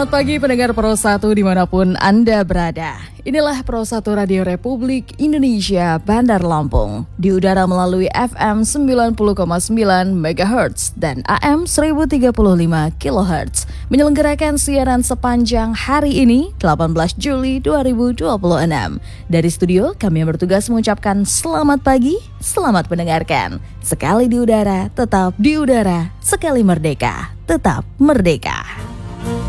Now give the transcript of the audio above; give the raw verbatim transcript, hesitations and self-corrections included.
Selamat pagi pendengar Pro satu dimanapun Anda berada. Inilah Pro satu Radio Republik Indonesia Bandar Lampung. Di udara melalui F M sembilan puluh koma sembilan megahertz dan A M seribu tiga puluh lima kilohertz. Menyelenggarakan siaran sepanjang hari ini delapan belas Juli dua ribu dua puluh enam. Dari studio kami yang bertugas mengucapkan selamat pagi, selamat mendengarkan. Sekali di udara, tetap di udara. Sekali merdeka, tetap merdeka.